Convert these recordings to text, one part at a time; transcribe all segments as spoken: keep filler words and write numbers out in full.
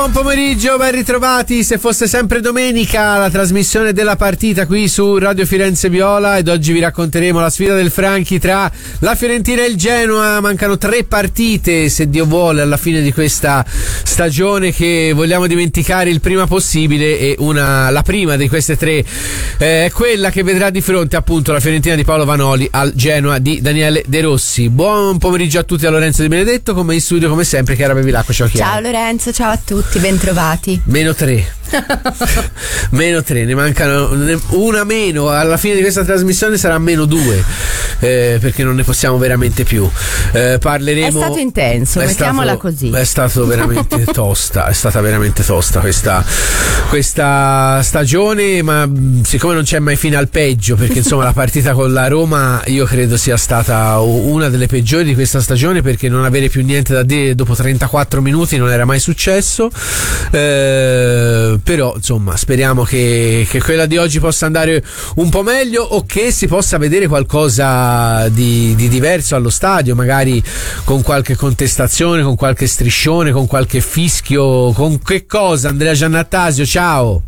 Buon pomeriggio, ben ritrovati. Se fosse sempre domenica, la trasmissione della partita qui su Radio Firenze Viola, ed oggi vi racconteremo la sfida del Franchi tra la Fiorentina e il Genoa. Mancano tre partite, se Dio vuole, alla fine di questa stagione che vogliamo dimenticare il prima possibile, e una, la prima di queste tre eh, è quella che vedrà di fronte appunto la Fiorentina di Paolo Vanoli al Genoa di Daniele De Rossi. Buon pomeriggio a tutti, a Lorenzo Di Benedetto, come in studio come sempre Chiara Bevilacqua. Ciao Chiara. Ciao Lorenzo, ciao a tutti. Bentrovati. Meno tre. Meno tre, ne mancano una meno. Alla fine di questa trasmissione sarà meno due, eh, perché non ne possiamo veramente più. Eh, parleremo. È stato intenso, è mettiamola stato, così. È stato veramente tosta. È stata veramente tosta questa, questa stagione, ma siccome non c'è mai fine al peggio, perché insomma la partita con la Roma io credo sia stata una delle peggiori di questa stagione, perché non avere più niente da dire dopo trentaquattro minuti non era mai successo. Eh, però insomma speriamo che, che quella di oggi possa andare un po' meglio, o che si possa vedere qualcosa di, di diverso allo stadio, magari con qualche contestazione, con qualche striscione, con qualche fischio, con che cosa. Andrea Giannattasio, ciao.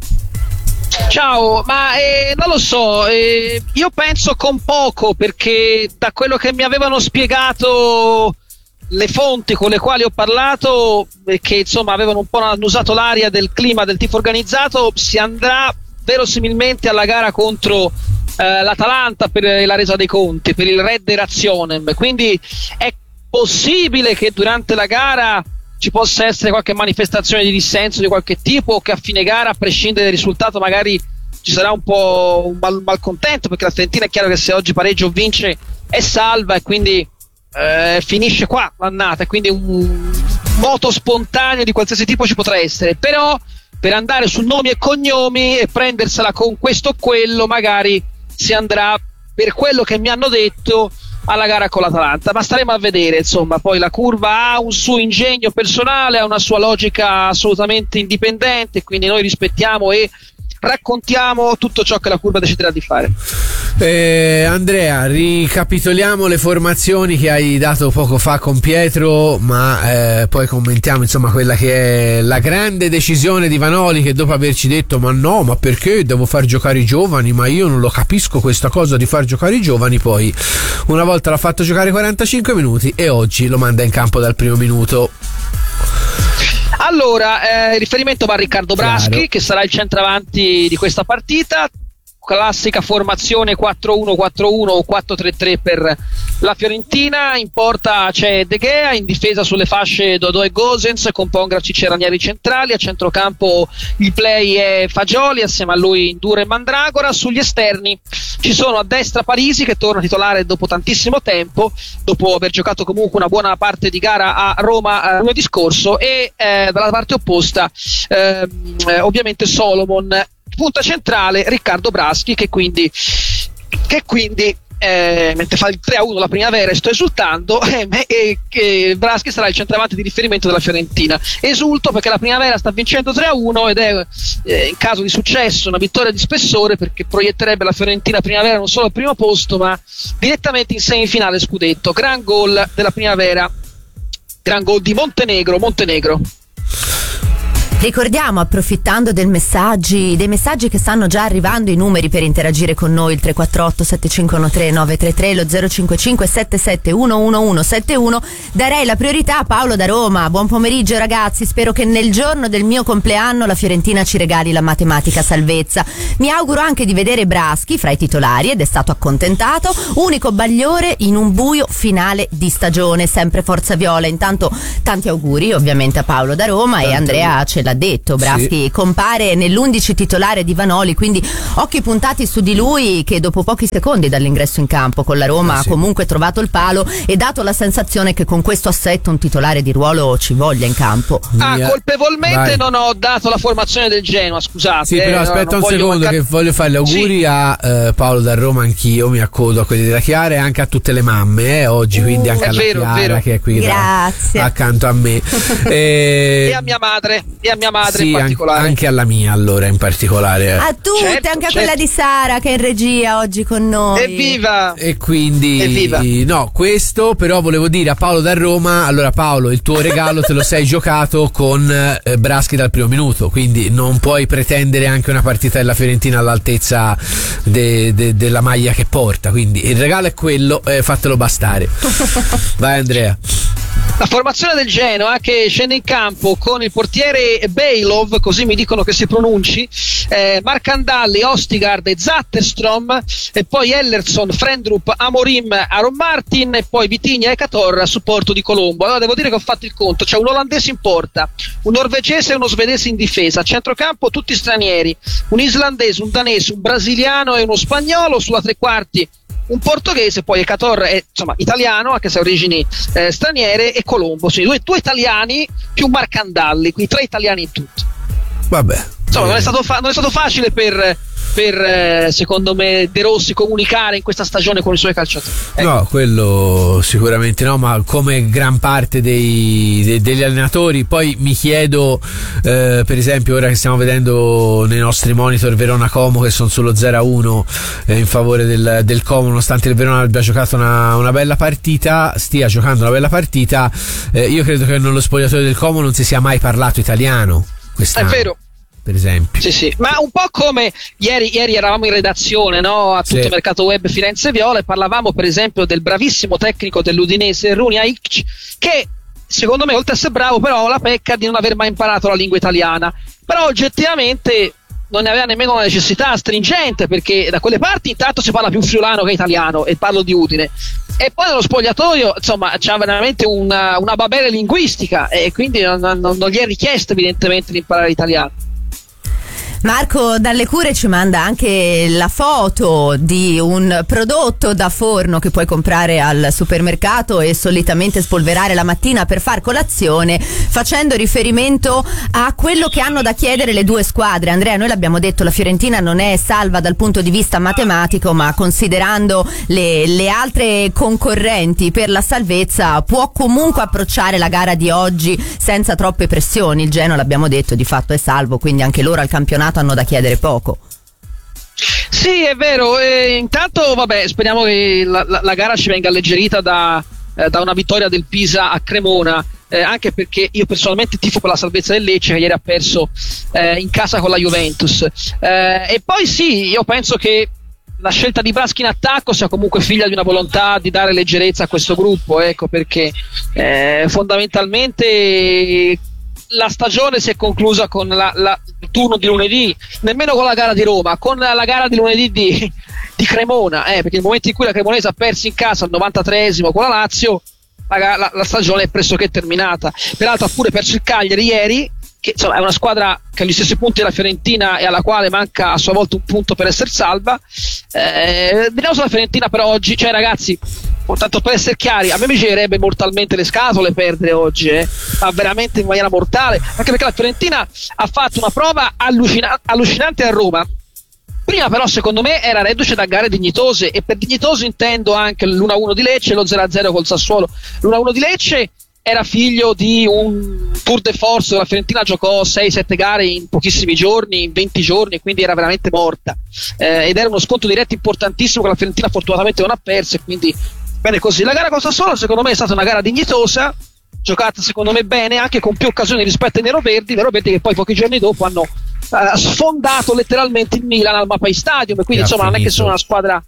Ciao, ma eh, non lo so, eh, io penso con poco, perché da quello che mi avevano spiegato le fonti con le quali ho parlato, che insomma avevano un po' annusato l'aria del clima del tifo organizzato, si andrà verosimilmente alla gara contro eh, l'Atalanta per la resa dei conti, per il Redde Razionem, quindi è possibile che durante la gara ci possa essere qualche manifestazione di dissenso di qualche tipo, o che a fine gara, a prescindere dal risultato, magari ci sarà un po' un mal- malcontento, perché la Fiorentina è chiaro che se oggi pareggio o vince è salva, e quindi Eh, finisce qua l'annata, e quindi un moto spontaneo di qualsiasi tipo ci potrà essere. Però per andare su nomi e cognomi e prendersela con questo o quello, magari si andrà, per quello che mi hanno detto, alla gara con l'Atalanta, ma staremo a vedere. Insomma, poi la curva ha un suo ingegno personale, ha una sua logica assolutamente indipendente, quindi noi rispettiamo e raccontiamo tutto ciò che la curva deciderà di fare. eh, Andrea, ricapitoliamo le formazioni che hai dato poco fa con Pietro, ma eh, poi commentiamo insomma quella che è la grande decisione di Vanoli, che dopo averci detto ma no, ma perché devo far giocare i giovani, ma io non lo capisco questa cosa di far giocare i giovani, poi una volta l'ha fatto giocare quarantacinque minuti e oggi lo manda in campo dal primo minuto. Allora, eh, riferimento va a Riccardo Braschi, Chiaro, che sarà il centravanti di questa partita. Classica formazione quattro uno quattro uno o quattro tre tre per la Fiorentina. In porta c'è De Gea, in difesa sulle fasce Dodò e Gosens, con Pongracic e Ranieri centrali. A centrocampo il play è Fagioli, assieme a lui Indura e Mandragora. Sugli esterni ci sono a destra Parisi, che torna titolare dopo tantissimo tempo, dopo aver giocato comunque una buona parte di gara a Roma eh, lunedì scorso, e eh, dalla parte opposta eh, ovviamente Solomon. Punta centrale Riccardo Braschi, che quindi che quindi eh, mentre fa il tre a uno la Primavera e sto esultando, eh, e, e Braschi sarà il centravanti di riferimento della Fiorentina. Esulto perché la Primavera sta vincendo tre a uno, ed è eh, in caso di successo una vittoria di spessore, perché proietterebbe la Fiorentina Primavera non solo al primo posto, ma direttamente in semifinale scudetto. Gran gol della Primavera, gran gol di Montenegro Montenegro. Ricordiamo, approfittando del messaggi, dei messaggi che stanno già arrivando, i numeri per interagire con noi: il tre quattro otto sette cinque uno tre nove tre tre, lo zero cinque cinque sette sette uno uno uno sette uno. Darei la priorità a Paolo da Roma. Buon pomeriggio ragazzi, spero che nel giorno del mio compleanno la Fiorentina ci regali la matematica salvezza. Mi auguro anche di vedere Braschi fra i titolari, ed è stato accontentato. Unico bagliore in un buio finale di stagione, sempre forza viola. Intanto tanti auguri ovviamente a Paolo da Roma. Tanto. E Andrea ce l'ha detto, Braschi sì, compare nell'undici titolare di Vanoli, quindi occhi puntati su di lui, che dopo pochi secondi dall'ingresso in campo con la Roma ha sì. comunque trovato il palo, e dato la sensazione che con questo assetto un titolare di ruolo ci voglia in campo. Ah, colpevolmente Vai. non ho dato la formazione del Genoa, scusate. Sì, però eh, aspetta un secondo mancar- che voglio fare gli auguri sì. a eh, Paolo da Roma, anch'io mi accodo a quelli della Chiara, e anche a tutte le mamme eh, oggi, uh, quindi anche alla vero, Chiara vero. che è qui Grazie. Da, accanto a me. e... e a mia madre, e a mia mia madre sì, in particolare. Anche alla mia, allora, in particolare. A tutte, certo, anche a certo. quella di Sara che è in regia oggi con noi. Evviva! E quindi Evviva. no, questo però volevo dire a Paolo da Roma. Allora Paolo, il tuo regalo te lo sei giocato con eh, Braschi dal primo minuto, quindi non puoi pretendere anche una partita della Fiorentina all'altezza de, de, della maglia che porta, quindi il regalo è quello, eh, fatelo bastare. Vai Andrea. La formazione del Genoa che scende in campo con il portiere Bejlov, così mi dicono che si pronunci, eh, Marcandalli, Ostigard e Zatterstrom, e poi Ellerson, Frendrup, Amorim, Aaron Martin e poi Vitinha e Cator a supporto di Colombo. Allora devo dire che ho fatto il conto, c'è un olandese in porta, un norvegese e uno svedese in difesa, a centrocampo tutti stranieri, un islandese, un danese, un brasiliano e uno spagnolo, sulla tre quarti un portoghese, poi Cator è insomma italiano anche se ha origini eh, straniere, e Colombo, sì, due, due italiani più Marcandalli, quindi tre italiani in tutto. Vabbè, Insomma, eh. non è stato, fa- non è stato facile per, per eh, secondo me De Rossi comunicare in questa stagione con i suoi calciatori. Ecco. No, quello sicuramente no, ma come gran parte dei, de, degli allenatori. Poi mi chiedo, eh, per esempio, ora che stiamo vedendo nei nostri monitor Verona Como che sono solo zero a uno eh, in favore del, del Como, nonostante il Verona abbia giocato una, una bella partita, stia giocando una bella partita, eh, io credo che nello spogliatoio del Como non si sia mai parlato italiano quest'anno. È vero. Per esempio, sì, sì, ma un po' come ieri, ieri eravamo in redazione, no? A tutto sì. Mercato Web Firenze Viola, e parlavamo per esempio del bravissimo tecnico dell'Udinese Runi Aic, che secondo me, oltre a essere bravo, però ha la pecca di non aver mai imparato la lingua italiana, però oggettivamente non ne aveva nemmeno una necessità stringente, perché da quelle parti intanto si parla più friulano che italiano, e parlo di Udine, e poi nello spogliatoio insomma c'ha veramente una, una babele linguistica, e quindi non, non, non gli è richiesto evidentemente di imparare l'italiano. Marco Dalle Cure ci manda anche la foto di un prodotto da forno che puoi comprare al supermercato e solitamente spolverare la mattina per far colazione, facendo riferimento a quello che hanno da chiedere le due squadre. Andrea, noi l'abbiamo detto, la Fiorentina non è salva dal punto di vista matematico, ma considerando le, le altre concorrenti per la salvezza può comunque approcciare la gara di oggi senza troppe pressioni. Il Genoa, l'abbiamo detto, di fatto è salvo, quindi anche loro al campionato hanno da chiedere poco. Sì, è vero, e intanto vabbè, speriamo che la, la, la gara ci venga alleggerita da, eh, da una vittoria del Pisa a Cremona, eh, anche perché io personalmente tifo per la salvezza del Lecce, che ieri ha perso eh, in casa con la Juventus, eh, e poi sì, io penso che la scelta di Braschi in attacco sia comunque figlia di una volontà di dare leggerezza a questo gruppo, ecco perché eh, fondamentalmente la stagione si è conclusa con la, la, il turno di lunedì, nemmeno con la gara di Roma, con la, la gara di lunedì di, di Cremona, eh, perché nel momento in cui la Cremonese ha perso in casa al novantatreesimo con la Lazio, la, la, la stagione è pressoché terminata. Peraltro ha pure perso il Cagliari ieri, che insomma è una squadra che ha gli stessi punti della Fiorentina e alla quale manca a sua volta un punto per essere salva. Eh, vediamo sulla Fiorentina per oggi, cioè ragazzi, tanto per essere chiari, a me mi girerebbe mortalmente le scatole perdere oggi, eh, ma veramente in maniera mortale, anche perché la Fiorentina ha fatto una prova allucina- allucinante a Roma. Prima però secondo me era reduce da gare dignitose, e per dignitoso intendo anche l'uno a uno di Lecce e lo zero a zero col Sassuolo. L'uno a uno di Lecce era figlio di un tour de force, la Fiorentina giocò sei sette gare in pochissimi giorni, in venti giorni, quindi era veramente morta, eh, ed era uno scontro diretto importantissimo che la Fiorentina fortunatamente non ha perso, e quindi bene così. La gara con Sassuolo secondo me è stata una gara dignitosa, giocata secondo me bene, anche con più occasioni rispetto ai neroverdi, i neroverdi che poi pochi giorni dopo hanno uh, sfondato letteralmente il Milan al Mapei Stadium, e quindi insomma finito. Non è che sono una squadra.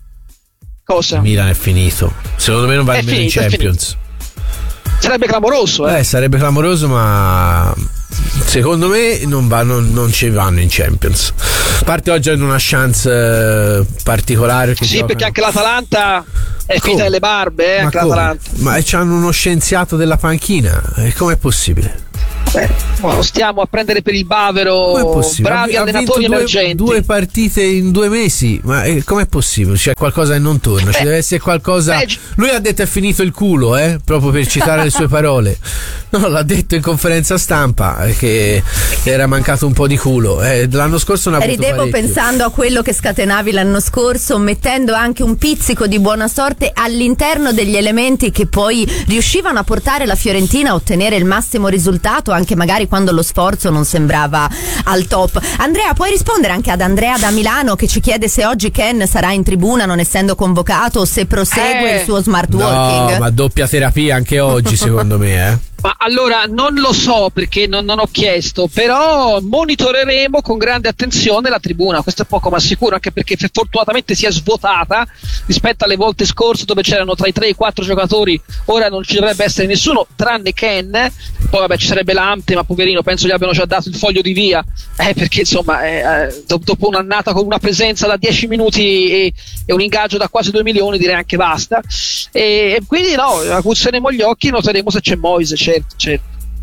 Cosa? Il Milan è finito, secondo me non va nemmeno in Champions. Sarebbe clamoroso, eh? eh sarebbe clamoroso, ma secondo me non, va, non, non ci vanno in Champions. A parte oggi hanno una chance particolare, sì, giocano. Perché anche l'Atalanta è finita nelle barbe, eh, ma anche l'Atalanta. Ma c'hanno uno scienziato della panchina, e com'è possibile? Beh, no, stiamo a prendere per il bavero bravi ha, allenatori ha emergenti. Due, due partite in due mesi, ma eh, com'è possibile? C'è qualcosa che non torna, ci eh, deve essere qualcosa. Eh, Lui ha detto è finito il culo, eh, proprio per citare le sue parole. No, l'ha detto in conferenza stampa che era mancato un po' di culo. Eh, l'anno scorso non ha avuto Ridevo parecchio. pensando a quello che scatenavi l'anno scorso, mettendo anche un pizzico di buona sorte all'interno degli elementi che poi riuscivano a portare la Fiorentina a ottenere il massimo risultato, anche magari quando lo sforzo non sembrava al top. Andrea, puoi rispondere anche ad Andrea da Milano che ci chiede se oggi Ken sarà in tribuna non essendo convocato o se prosegue eh, il suo smart working. No, ma doppia terapia anche oggi secondo me, eh. Ma allora non lo so perché non, non ho chiesto, però monitoreremo con grande attenzione la tribuna, questo è poco ma sicuro, anche perché fortunatamente si è svuotata rispetto alle volte scorse dove c'erano tra i tre e i quattro giocatori, ora non ci dovrebbe essere nessuno tranne Ken, poi vabbè ci sarebbe Lamptey, ma poverino penso gli abbiano già dato il foglio di via, eh, perché insomma eh, dopo un'annata con una presenza da dieci minuti e, e un ingaggio da quasi due milioni direi anche basta, e, e quindi no, accuseremo gli occhi e noteremo se c'è Moise. Certo, certo.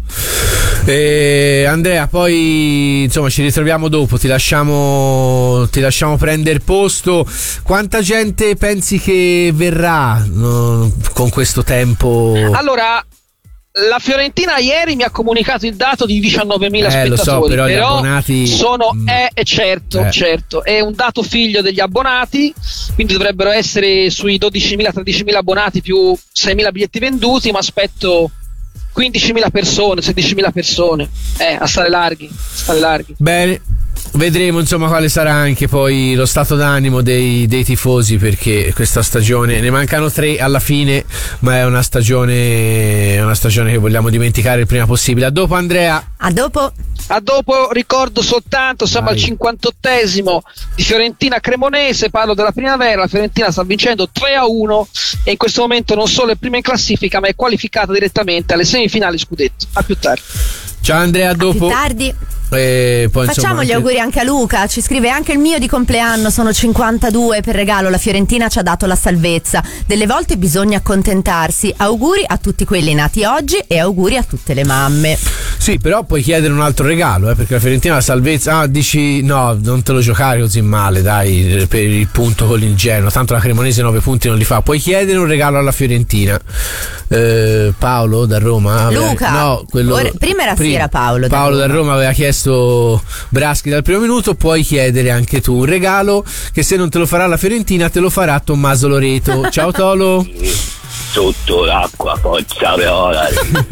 Eh, Andrea, poi insomma ci ritroviamo dopo, ti lasciamo ti lasciamo prendere posto. Quanta gente pensi che verrà no, con questo tempo? Allora, la Fiorentina ieri mi ha comunicato il dato di diciannovemila eh, spettatori, lo so, però, però gli abbonati sono è eh, certo, eh. certo, è un dato figlio degli abbonati, quindi dovrebbero essere sui dodicimila tredicimila abbonati più seimila biglietti venduti, ma aspetto quindicimila persone, sedicimila persone, eh, a stare larghi, a stare larghi. Bene, vedremo insomma quale sarà anche poi lo stato d'animo dei, dei tifosi, perché questa stagione ne mancano tre alla fine, ma è una stagione, è una stagione che vogliamo dimenticare il prima possibile. A dopo Andrea. A dopo. A dopo ricordo soltanto, siamo Vai. al cinquantottesimo di Fiorentina Cremonese, parlo della primavera, la Fiorentina sta vincendo tre a uno e in questo momento non solo è prima in classifica ma è qualificata direttamente alle semifinali scudetto. A più tardi. Ciao Andrea, a dopo. A più tardi. E poi, Facciamo insomma, gli anche... auguri anche a Luca, ci scrive anche il mio di compleanno, sono cinquantadue, per regalo la Fiorentina ci ha dato la salvezza, delle volte bisogna accontentarsi, auguri a tutti quelli nati oggi e auguri a tutte le mamme. Sì, però puoi chiedere un altro regalo, eh, perché la Fiorentina la salvezza, ah dici no, non te lo giocare così male, dai, per il punto con l'Ingenuo, tanto la Cremonese nove punti non li fa, puoi chiedere un regalo alla Fiorentina. eh, Paolo da Roma aveva... Luca, no, quello... Ora, prima era prima, sì, era Paolo da Paolo Roma. da Roma aveva chiesto Braschi dal primo minuto, puoi chiedere anche tu un regalo che se non te lo farà la Fiorentina te lo farà Tommaso Loreto. Ciao Tolo. Sotto l'acqua Pozza Viola,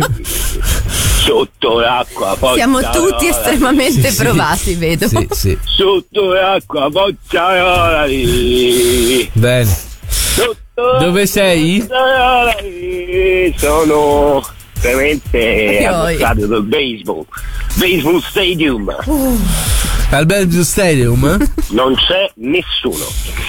sotto l'acqua Pozza siamo tutti Viola. estremamente sì, provati, sì. vedo. Sì, sì. Sotto l'acqua Pozza Viola. Bene. Sotto Dove sei? Viola. Sono veramente allo stadio del baseball, baseball stadium. Uh. Al Bellevue Stadium? Non c'è nessuno.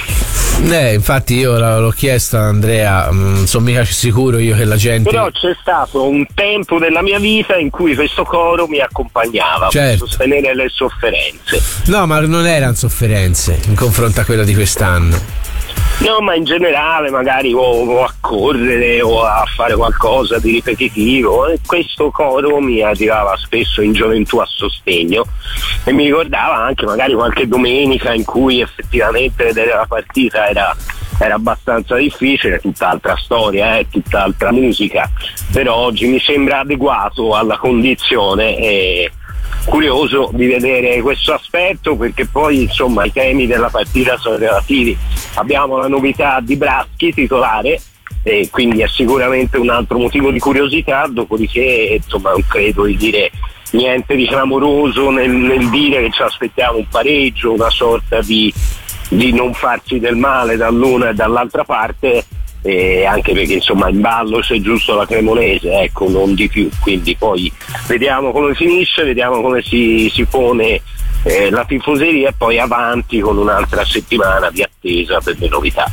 Eh, infatti io l'ho chiesto a Andrea, non sono mica sicuro io che la gente... Però c'è stato un tempo della mia vita in cui questo coro mi accompagnava, certo, per sostenere le sofferenze. No, ma non erano sofferenze in confronto a quella di quest'anno. No, ma in generale magari o, o a correre o a fare qualcosa di ripetitivo, e questo coro mi arrivava spesso in gioventù a sostegno e mi ricordava anche magari qualche domenica in cui effettivamente vedere la partita era, era abbastanza difficile, tutt'altra storia, eh, tutt'altra musica, però oggi mi sembra adeguato alla condizione e curioso di vedere questo aspetto, perché poi insomma i temi della partita sono relativi. Abbiamo la novità di Braschi titolare e quindi è sicuramente un altro motivo di curiosità, dopodiché insomma non credo di dire niente di clamoroso nel, nel dire che ci aspettiamo un pareggio, una sorta di, di non farsi del male dall'una e dall'altra parte, e anche perché insomma in ballo c'è giusto la Cremonese, ecco, non di più, quindi poi vediamo come finisce, vediamo come si, si pone eh, la tifoseria e poi avanti con un'altra settimana di attesa per le novità.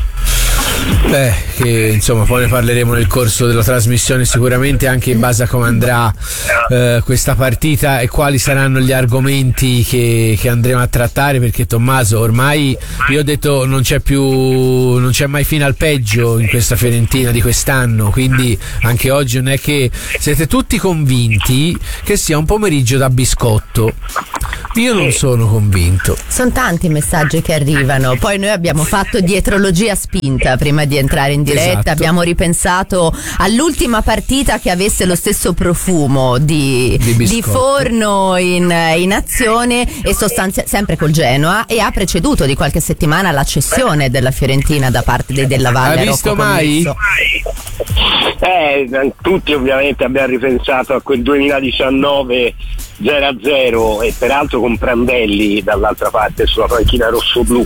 Beh, che insomma poi ne parleremo nel corso della trasmissione, sicuramente anche in base a come andrà eh, questa partita e quali saranno gli argomenti che, che andremo a trattare, perché Tommaso ormai io ho detto non c'è più, non c'è mai fine al peggio in questa Fiorentina di quest'anno, quindi anche oggi non è che siete tutti convinti che sia un pomeriggio da biscotto. Io non sono convinto. Sono tanti i messaggi che arrivano. Poi noi abbiamo fatto dietrologia spinta prima di entrare in diretta. Esatto. Abbiamo ripensato all'ultima partita che avesse lo stesso profumo di, di, di forno in, in azione e sostanzia sempre col Genoa, e ha preceduto di qualche settimana la cessione della Fiorentina da parte dei Della Valle. Hai visto mai? Eh, tutti ovviamente abbiamo ripensato a quel duemiladiciannove zero a zero e peraltro con Prandelli dall'altra parte sulla panchina rosso-blu,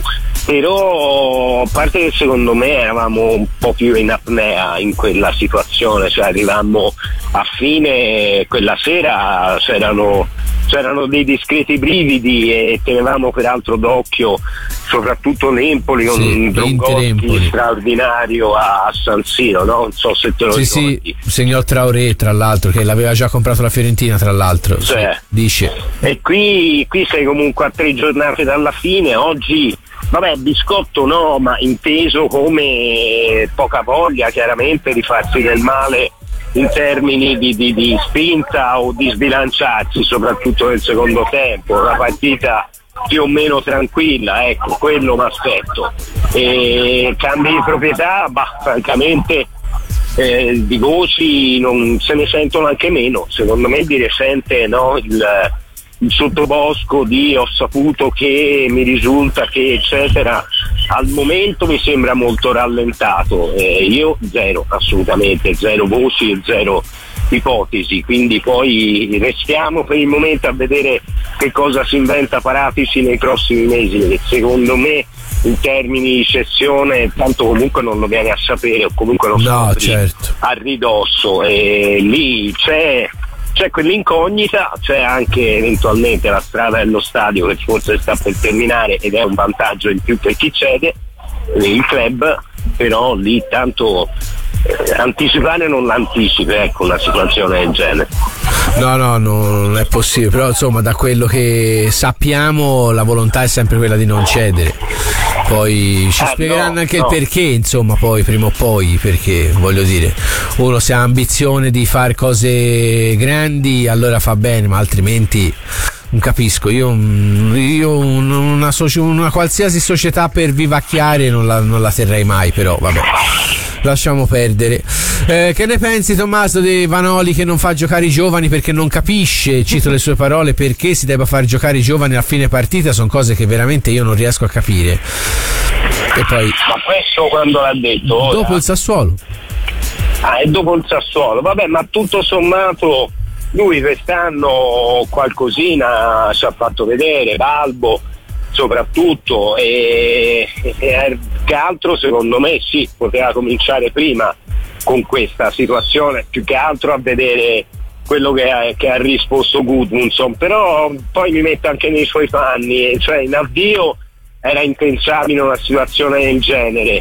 però a parte che secondo me eravamo un po' più in apnea in quella situazione, cioè arrivammo a fine quella sera, c'erano c'erano dei discreti brividi e tenevamo peraltro d'occhio soprattutto l'Empoli con sì, un Drogoschi straordinario a San Siro, no? Non so se te lo sì, ricordi. Sì, segnò Traoré tra l'altro, che l'aveva già comprato la Fiorentina tra l'altro, cioè, sì, dice. E qui, qui sei comunque a tre giornate dalla fine, oggi vabbè biscotto no, ma inteso come poca voglia chiaramente di farsi del male in termini di, di, di spinta o di sbilanciarsi, soprattutto nel secondo tempo. Una partita più o meno tranquilla, ecco, quello mi aspetto. E cambi di proprietà, bah, francamente eh, di voci non se ne sentono anche meno. Secondo me di recente no, il, il sottobosco di ho saputo che, mi risulta che eccetera, al momento mi sembra molto rallentato. Eh, io zero, assolutamente zero voci e zero ipotesi, quindi poi restiamo per il momento a vedere che cosa si inventa Paratici nei prossimi mesi. Secondo me in termini di cessione tanto comunque non lo viene a sapere, o comunque lo no, scopri certo. a ridosso, e lì c'è c'è quell'incognita, c'è anche eventualmente la strada dello stadio che forse sta per terminare ed è un vantaggio in più per chi cede, il club, però lì tanto eh, anticipare non l'anticipi, ecco, una situazione del genere. No, no, non è possibile, però insomma da quello che sappiamo la volontà è sempre quella di non cedere. Poi ci eh, spiegheranno no, anche no. il perché, insomma, poi prima o poi, perché voglio dire, uno se ha ambizione di fare cose grandi allora fa bene, ma altrimenti non capisco. Io, io una, soci- una qualsiasi società per vivacchiare non la, non la terrei mai, però vabbè, lasciamo perdere. Eh, che ne pensi, Tommaso, di Vanoli che non fa giocare i giovani perché non capisce, cito le sue parole, perché si debba far giocare i giovani a fine partita? Sono cose che veramente io non riesco a capire. E poi ma questo quando l'ha detto? Ora? Dopo il Sassuolo. Ah, è dopo il Sassuolo, vabbè, ma tutto sommato lui quest'anno qualcosina ci ha fatto vedere, Balbo soprattutto, e, e che altro secondo me sì, poteva cominciare prima con questa situazione, più che altro a vedere quello che ha, che ha risposto Gudmundsson, però poi mi metto anche nei suoi panni, cioè in avvio era impensabile una situazione del genere,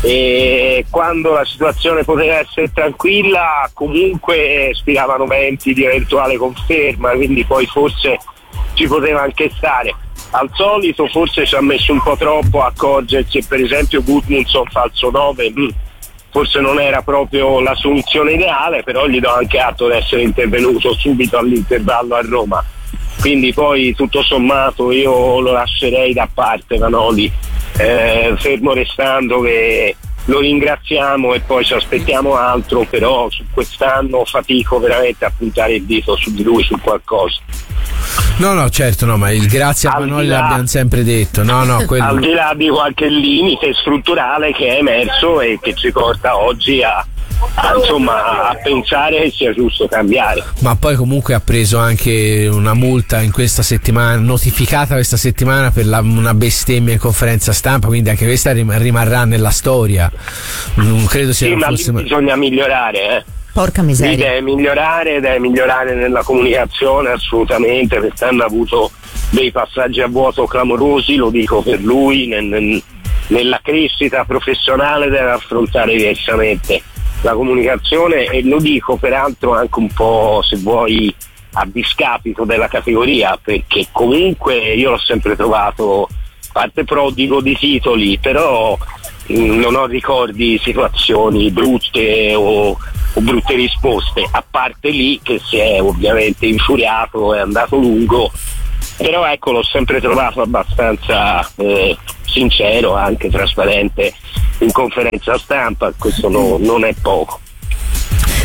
e quando la situazione poteva essere tranquilla comunque spiravano venti di eventuale conferma, quindi poi forse ci poteva anche stare. Al solito forse ci ha messo un po' troppo a accorgersi che per esempio Gudmundsson falso nove forse non era proprio la soluzione ideale, però gli do anche atto di essere intervenuto subito all'intervallo a Roma, quindi poi tutto sommato io lo lascerei da parte Vanoli, eh, fermo restando che lo ringraziamo e poi ci aspettiamo altro, però su quest'anno fatico veramente a puntare il dito su di lui, su qualcosa. No, no, certo, no, ma il grazie a Al Vanoli di là- l'abbiamo sempre detto. No, no, quello... Al di là di qualche limite strutturale che è emerso e che ci porta oggi a, a, insomma, a pensare che sia giusto cambiare. Ma poi comunque ha preso anche una multa in questa settimana, notificata questa settimana per la, una bestemmia in conferenza stampa, quindi anche questa rim- rimarrà nella storia. Non credo sia Sì, ma fosse... lì bisogna migliorare, eh. Porca Lì miseria. deve migliorare, deve migliorare nella comunicazione assolutamente, quest'anno ha avuto dei passaggi a vuoto clamorosi, lo dico per lui, nel, nel, nella crescita professionale deve affrontare diversamente la comunicazione, e lo dico peraltro anche un po', se vuoi, a discapito della categoria, perché comunque io l'ho sempre trovato parte prodigo di titoli, però mh, non ho ricordi di situazioni brutte o, o brutte risposte, a parte lì che si è ovviamente infuriato, è andato lungo, però ecco, l'ho sempre trovato abbastanza eh, sincero, anche trasparente in conferenza stampa, questo no, non è poco.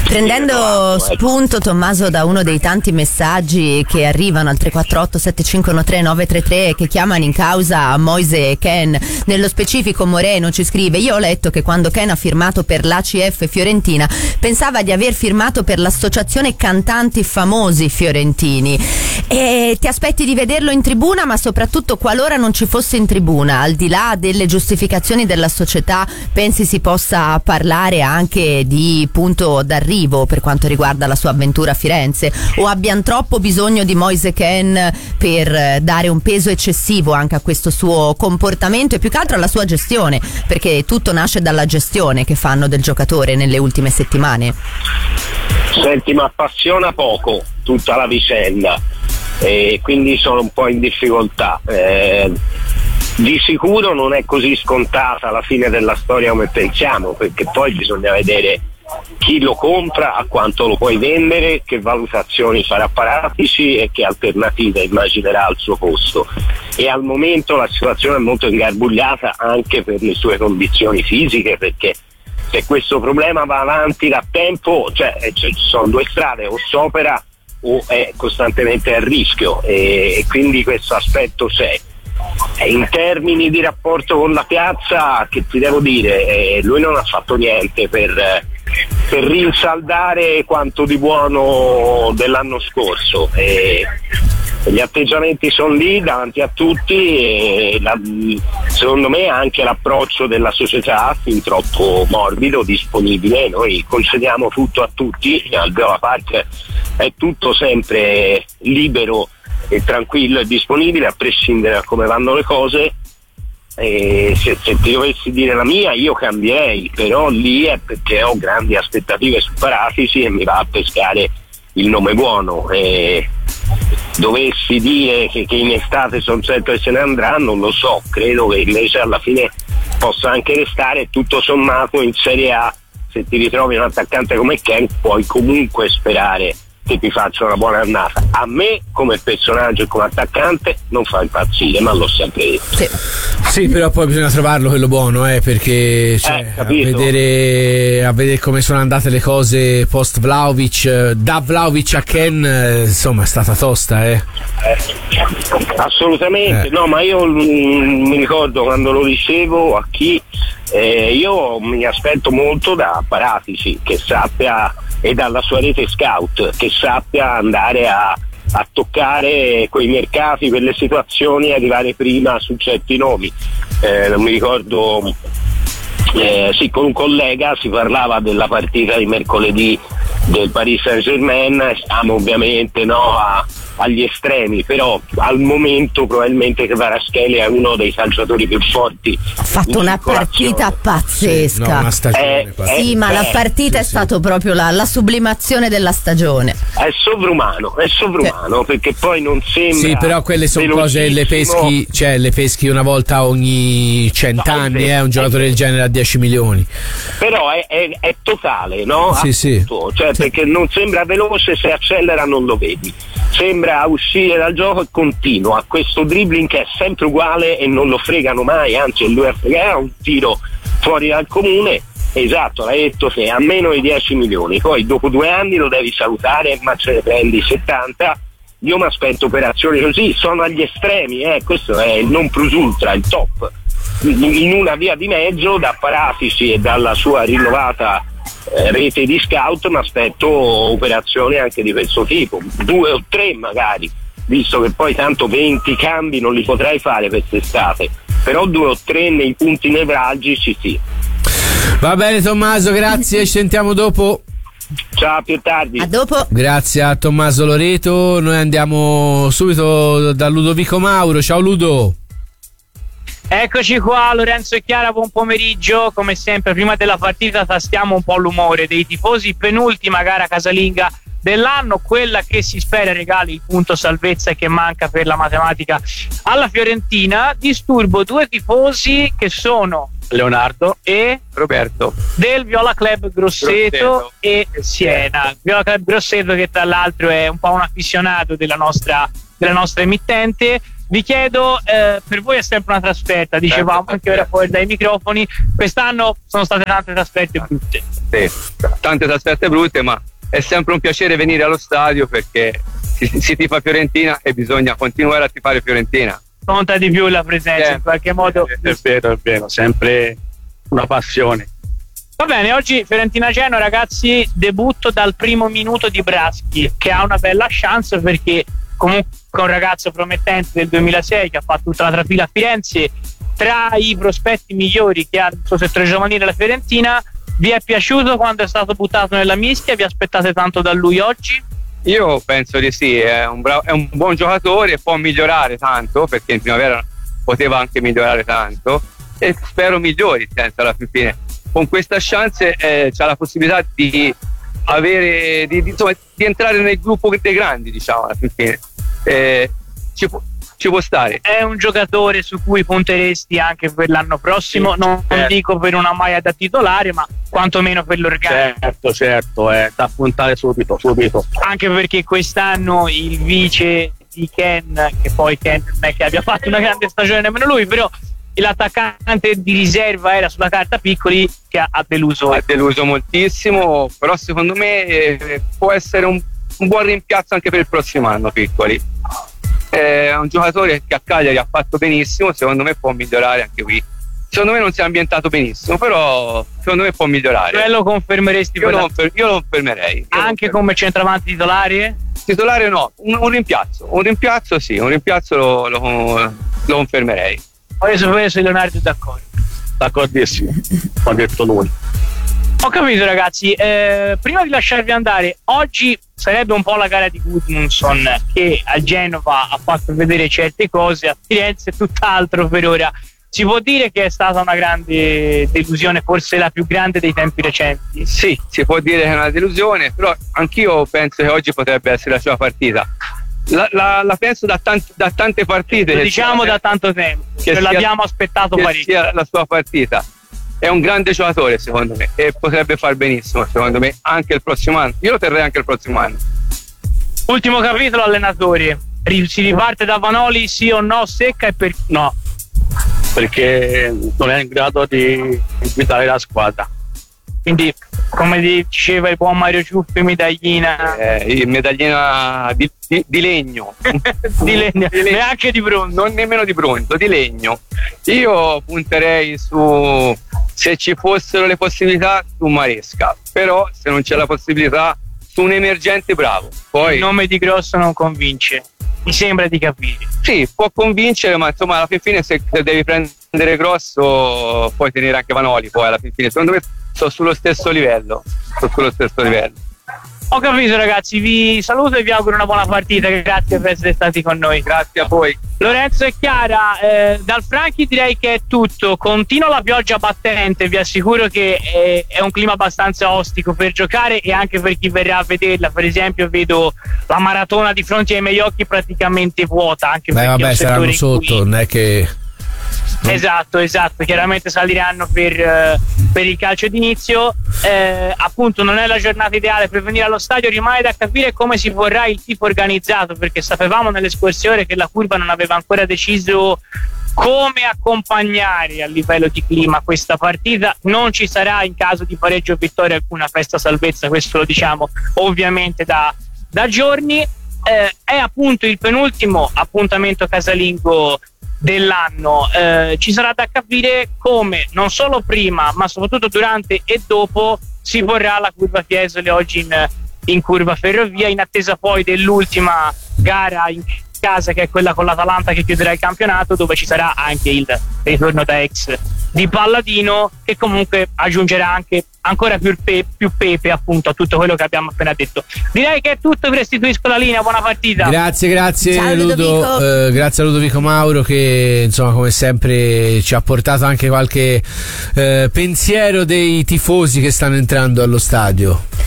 Prendendo spunto, Tommaso, da uno dei tanti messaggi che arrivano al tre quattro otto sette cinque uno tre nove tre tre che chiamano in causa Moise e Ken, nello specifico Moreno ci scrive: io ho letto che quando Ken ha firmato per l'A C F Fiorentina pensava di aver firmato per l'associazione cantanti famosi fiorentini, e ti aspetti di vederlo in tribuna, ma soprattutto qualora non ci fosse in tribuna, al di là delle giustificazioni della società, pensi si possa parlare anche di punto d'arrivo per quanto riguarda la sua avventura a Firenze, o abbiano troppo bisogno di Moise Ken per dare un peso eccessivo anche a questo suo comportamento e più che altro alla sua gestione, perché tutto nasce dalla gestione che fanno del giocatore nelle ultime settimane? Senti, mi appassiona poco tutta la vicenda e quindi sono un po' in difficoltà. Eh, di sicuro non è così scontata la fine della storia come pensiamo, perché poi bisogna vedere chi lo compra, a quanto lo puoi vendere, che valutazioni farà Paratici e che alternative immaginerà al suo posto. E al momento la situazione è molto ingarbugliata anche per le sue condizioni fisiche, perché se questo problema va avanti da tempo, cioè ci sono due strade: o s'opera o è costantemente a rischio, e, e quindi questo aspetto c'è. E in termini di rapporto con la piazza, che ti devo dire, eh, lui non ha fatto niente per, per rinsaldare quanto di buono dell'anno scorso, e gli atteggiamenti sono lì davanti a tutti, e la, secondo me anche l'approccio della società fin troppo morbido, disponibile. Noi concediamo tutto a tutti, al Grova Park è tutto sempre libero e tranquillo e disponibile, a prescindere da come vanno le cose. E se, se ti dovessi dire la mia, io cambierei, però lì è perché ho grandi aspettative su Paratici e mi va a pescare il nome buono. E dovessi dire che, che in estate sono certo che se ne andrà, non lo so, credo che invece alla fine possa anche restare. Tutto sommato in Serie A, se ti ritrovi un attaccante come Ken, puoi comunque sperare che ti faccia una buona annata. A me come personaggio e come attaccante non fa impazzire, ma l'ho sempre detto. Sì, sì, però poi bisogna trovarlo quello buono, eh, perché cioè, eh, a, vedere, a vedere come sono andate le cose post Vlahovic, da Vlahovic a Ken, insomma è stata tosta, eh. eh assolutamente, eh. No, ma io mh, mi ricordo quando lo dicevo a chi, eh, io mi aspetto molto da Paratici, che sappia, e dalla sua rete scout, che sappia andare a, a toccare quei mercati, quelle situazioni, e arrivare prima su certi nomi. Eh, non mi ricordo, eh, sì, con un collega si parlava della partita di mercoledì del Paris Saint-Germain, siamo ovviamente no, a, agli estremi, però al momento probabilmente Kvaratskhelia è uno dei calciatori più forti. Ha fatto una partita pazzesca. Sì, no, una stagione eh, sì, ma eh, la partita sì, è sì. stato proprio la, la sublimazione della stagione. È sovrumano, è sovrumano, sì. Perché poi non sembra. Sì, però quelle sono cose, le peschi, cioè le peschi una volta ogni cent'anni, no, è eh, un giocatore del genere a dieci milioni. Però è, è, è totale, no? Sì, sì. Cioè, sì. Perché non sembra veloce, se accelera non lo vedi. Sembra uscire dal gioco e continua questo dribbling che è sempre uguale e non lo fregano mai, anzi lui a fregare un tiro fuori dal comune. Esatto, l'hai detto te, a meno di dieci milioni, poi dopo due anni lo devi salutare, ma ce ne prendi settanta. Io mi aspetto operazioni così, sono agli estremi, eh, questo è il non plus ultra, il top, in una via di mezzo da Paratici e dalla sua rinnovata eh, rete di scout. Mi aspetto operazioni anche di questo tipo, due o tre magari, visto che poi tanto venti cambi non li potrai fare quest'estate, però due o tre nei punti nevralgici sì. Va bene Tommaso, grazie, ci sentiamo dopo. Ciao, più tardi. A dopo. Grazie a Tommaso Loreto. Noi andiamo subito da Ludovico Mauro. Ciao Ludo. Eccoci qua, Lorenzo e Chiara, buon pomeriggio. Come sempre prima della partita tastiamo un po' l'umore dei tifosi. Penultima gara casalinga dell'anno, quella che si spera regali il punto salvezza che manca per la matematica alla Fiorentina. Disturbo due tifosi che sono Leonardo e Roberto del Viola Club Grosseto, Grosseto. e Siena. Viola Club Grosseto, che tra l'altro è un po' un appassionato della nostra della nostra emittente. Vi chiedo, eh, per voi è sempre una trasferta, dicevamo anche ora fuori dai microfoni, quest'anno sono state tante trasferte brutte. Sì, tante trasferte brutte, ma è sempre un piacere venire allo stadio perché si, si tifa Fiorentina e bisogna continuare a tifare Fiorentina. Conta di più la presenza, eh, in qualche modo. È vero, è vero, sempre una passione. Va bene, oggi Fiorentina-Genoa, ragazzi, debutto dal primo minuto di Braschi, che ha una bella chance perché comunque è un ragazzo promettente del duemilasei che ha fatto tutta la trafila a Firenze, tra i prospetti migliori che ha il suo settore giovanile la Fiorentina. Vi è piaciuto quando è stato buttato nella mischia? Vi aspettate tanto da lui oggi? Io penso di sì, è un, bravo, è un buon giocatore, può migliorare tanto perché in primavera poteva anche migliorare tanto e spero migliori, senza alla fine. Con questa chance eh, c'ha la possibilità di avere di, di, insomma, di entrare nel gruppo dei grandi, diciamo alla fine. Eh, ci, può, ci può stare. È un giocatore su cui punteresti anche per l'anno prossimo, sì, non, certo. non dico per una maglia da titolare, ma quantomeno per l'organico. Certo, certo, è da puntare subito, subito. Anche perché quest'anno il vice di Ken, che poi Ken non è che abbia fatto una grande stagione nemmeno lui, però l'attaccante di riserva era sulla carta Piccoli, che ha, ha deluso. Ha deluso moltissimo, però secondo me eh, può essere un, un buon rimpiazzo anche per il prossimo anno Piccoli. È un giocatore che a Cagliari ha fatto benissimo, secondo me può migliorare anche qui. Secondo me non si è ambientato benissimo, però secondo me può migliorare. Cioè lo confermeresti? Io, lo, io lo confermerei. Io anche lo come centravanti titolare? Titolare no, un, un rimpiazzo. Un rimpiazzo sì, un rimpiazzo lo, lo, lo confermerei. Voglio sapere se Leonardo è d'accordo. D'accordissimo, ha detto lui. Ho capito ragazzi, eh, prima di lasciarvi andare, oggi sarebbe un po' la gara di Gudmundsson, che a Genova ha fatto vedere certe cose, a Firenze tutt'altro per ora. Si può dire che è stata una grande delusione, forse la più grande dei tempi recenti? Sì, si può dire che è una delusione, però anch'io penso che oggi potrebbe essere la sua partita. La, la, la penso da, tanti, da tante partite. Lo diciamo sia, da tanto tempo, che sia, l'abbiamo aspettato che parecchio. Sia la sua partita. È un grande giocatore secondo me e potrebbe far benissimo secondo me anche il prossimo anno. Io lo terrei anche il prossimo anno. Ultimo capitolo, allenatori. Si riparte da Vanoli, sì o no? Secca e per no, perché non è in grado di guidare la squadra. Quindi, come diceva il buon Mario Ciuffi, medaglina eh, medaglina di, di, di legno di legno, di legno, neanche di bronzo, non nemmeno di bronzo, di legno. Io punterei su, se ci fossero le possibilità, su Maresca, però se non c'è la possibilità, su un emergente bravo. Poi il nome di Grosso non convince, mi sembra di capire. Sì, può convincere, ma insomma alla fine se, se devi prendere Grosso puoi tenere anche Vanoli, poi alla fine secondo me sto sullo stesso livello, sto sullo stesso livello. Ho capito ragazzi, vi saluto e vi auguro una buona partita, grazie per essere stati con noi. Grazie a voi. Lorenzo e Chiara, eh, dal Franchi direi che è tutto, continua la pioggia battente, vi assicuro che è, è un clima abbastanza ostico per giocare e anche per chi verrà a vederla. Per esempio vedo la maratona di fronte ai miei occhi praticamente vuota, anche Beh, perché vabbè, saranno sotto, cui... non è che... Esatto, esatto, chiaramente saliranno per, eh, per il calcio d'inizio, eh, appunto non è la giornata ideale per venire allo stadio, rimane da capire come si vorrà il tifo organizzato, perché sapevamo nelle scorse ore che la curva non aveva ancora deciso come accompagnare a livello di clima questa partita. Non ci sarà in caso di pareggio o vittoria alcuna festa salvezza, questo lo diciamo ovviamente da, da giorni. Eh, è appunto il penultimo appuntamento casalingo dell'anno, eh, ci sarà da capire come non solo prima ma soprattutto durante e dopo si vorrà la curva Fiesole oggi in, in curva Ferrovia, in attesa poi dell'ultima gara in casa, che è quella con l'Atalanta che chiuderà il campionato, dove ci sarà anche il ritorno da ex di Palladino, che comunque aggiungerà anche ancora più, pe- più pepe appunto a tutto quello che abbiamo appena detto. Direi che è tutto, vi restituisco la linea, buona partita. Grazie, grazie. Ciao, Ludo, eh, grazie a Ludovico Mauro che insomma come sempre ci ha portato anche qualche eh, pensiero dei tifosi che stanno entrando allo stadio.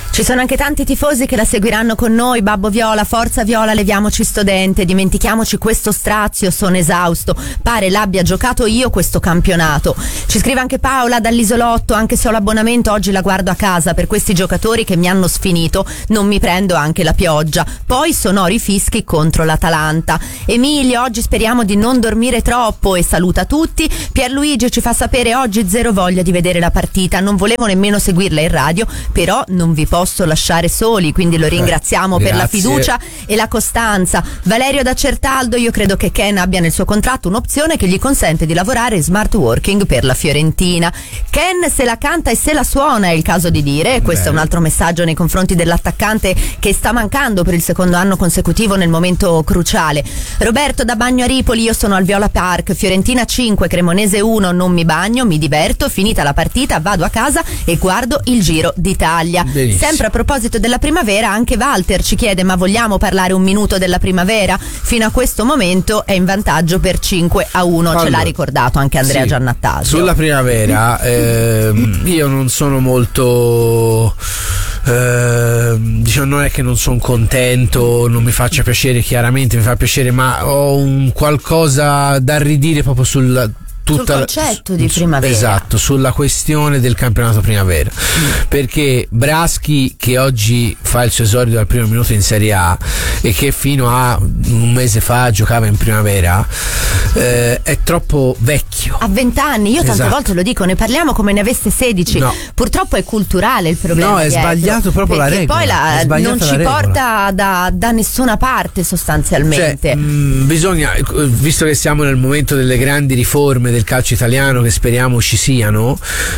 Ci sono anche tanti tifosi che la seguiranno con noi. Babbo Viola, forza Viola, leviamoci sto dente, dimentichiamoci questo strazio, sono esausto, pare l'abbia giocato io questo campionato. Ci scrive anche Paola dall'Isolotto, anche se ho l'abbonamento oggi la guardo a casa, per questi giocatori che mi hanno sfinito non mi prendo anche la pioggia, poi sonori fischi contro l'Atalanta. Emilio, oggi speriamo di non dormire troppo, e saluta tutti. Pierluigi ci fa sapere oggi zero voglia di vedere la partita, non volevo nemmeno seguirla in radio, però non vi posso lasciare soli, quindi lo ringraziamo eh, per la fiducia e la costanza. Valerio da Certaldo, io credo che Ken abbia nel suo contratto un'opzione che gli consente di lavorare in smart working per la Fiorentina. Ken se la canta e se la suona, è il caso di dire. Questo Beh. è un altro messaggio nei confronti dell'attaccante che sta mancando per il secondo anno consecutivo nel momento cruciale. Roberto da Bagno a Ripoli, io sono al Viola Park, Fiorentina cinque, Cremonese uno, non mi bagno, mi diverto, finita la partita vado a casa e guardo il Giro d'Italia. Benissimo. Sempre a proposito della primavera, anche Walter ci chiede: ma vogliamo parlare un minuto della primavera? Fino a questo momento è in vantaggio per cinque a uno, allora, ce l'ha ricordato anche Andrea sì, Giannattasio. Sulla primavera eh, io non sono molto eh, diciamo, non è che non sono contento, non mi faccia piacere, chiaramente mi fa piacere, ma ho un qualcosa da ridire proprio sul Tutta, sul concetto di primavera. Esatto, sulla questione del campionato primavera, mm. perché Braschi, che oggi fa il suo esordio al primo minuto in Serie A e che fino a un mese fa giocava in primavera, eh, è troppo vecchio. Ha vent'anni, io tante esatto. volte lo dico, ne parliamo come ne avesse sedici. No. Purtroppo è culturale il problema. No, è dietro, sbagliato proprio la regola. Poi la, non ci la porta da, da nessuna parte sostanzialmente. Cioè, mh, bisogna, visto che siamo nel momento delle grandi riforme del calcio italiano che speriamo ci siano,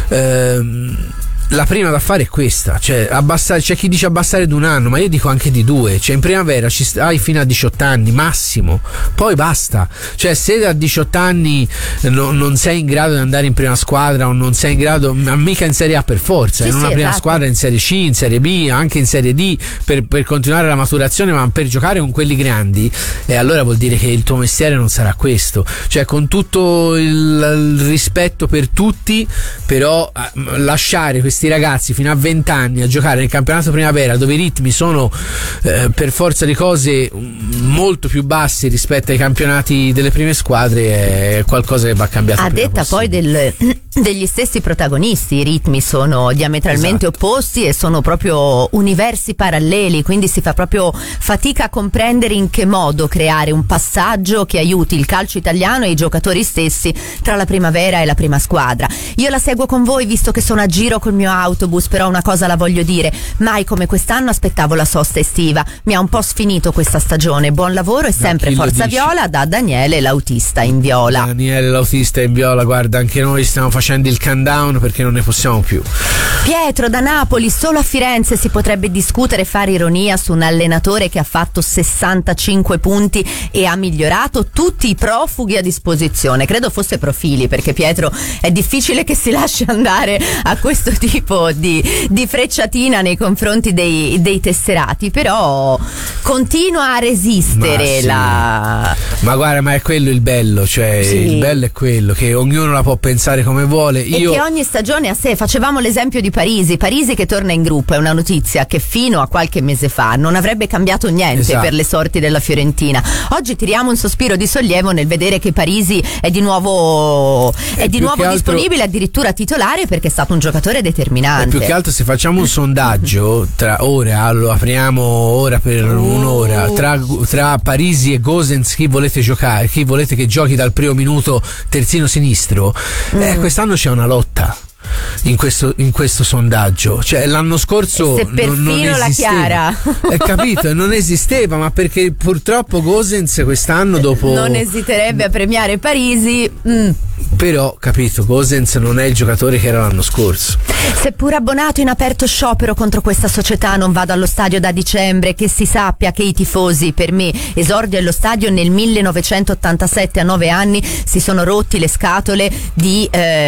ehm, la prima da fare è questa, cioè abbassare, c'è chi dice abbassare di un anno, ma io dico anche di due, cioè in primavera ci stai fino a diciotto anni massimo, poi basta, cioè se a diciotto anni no, non sei in grado di andare in prima squadra o non sei in grado, mica in Serie A per forza, sì, in una sì, prima esatto. squadra in Serie C, in Serie B, anche in Serie D per, per continuare la maturazione, ma per giocare con quelli grandi, e eh, allora vuol dire che il tuo mestiere non sarà questo, cioè con tutto il, il rispetto per tutti, però eh, lasciare questi ragazzi fino a venti anni a giocare nel campionato primavera, dove i ritmi sono eh, per forza di cose molto più bassi rispetto ai campionati delle prime squadre, è qualcosa che va cambiato. A detta poi del, degli stessi protagonisti, i ritmi sono diametralmente esatto. opposti e sono proprio universi paralleli, quindi si fa proprio fatica a comprendere in che modo creare un passaggio che aiuti il calcio italiano e i giocatori stessi tra la primavera e la prima squadra. Io la seguo con voi visto che sono a giro col mio autobus, però una cosa la voglio dire: mai come quest'anno aspettavo la sosta estiva, mi ha un po' sfinito questa stagione. Buon lavoro e sempre forza Viola, da Daniele l'autista in viola. Daniele l'autista in viola, guarda, anche noi stiamo facendo il countdown perché non ne possiamo più. Pietro da Napoli, solo a Firenze si potrebbe discutere e fare ironia su un allenatore che ha fatto sessantacinque punti e ha migliorato tutti i profughi a disposizione. Credo fosse Profili, perché Pietro è difficile che si lasci andare a questo tipo di, di frecciatina nei confronti dei, dei tesserati, però continua a resistere. Ma, sì. la... ma guarda, ma è quello il bello, cioè sì. il bello è quello che ognuno la può pensare come vuole. Io... e che ogni stagione a sé. Facevamo l'esempio di Parisi Parisi che torna in gruppo, è una notizia che fino a qualche mese fa non avrebbe cambiato niente esatto. per le sorti della Fiorentina. Oggi tiriamo un sospiro di sollievo nel vedere che Parisi è di nuovo è, è di nuovo disponibile, altro... addirittura titolare, perché è stato un giocatore determinante. E più che altro, se facciamo un sondaggio tra ora, lo apriamo ora per uh. un'ora, tra, tra Parisi e Gosens, chi volete giocare, chi volete che giochi dal primo minuto terzino sinistro, mm. eh, quest'anno c'è una lotta in questo, in questo sondaggio, cioè l'anno scorso se perfino non, non la Chiara è capito, non esisteva, ma perché purtroppo Gosens quest'anno dopo non esiterebbe a premiare Parisi, mm. però capito, Gosens non è il giocatore che era l'anno scorso. Seppur abbonato in aperto sciopero contro questa società, non vado allo stadio da dicembre. Che si sappia che i tifosi, per me esordio allo stadio nel millenovecentottantasette, a nove anni si sono rotti le scatole di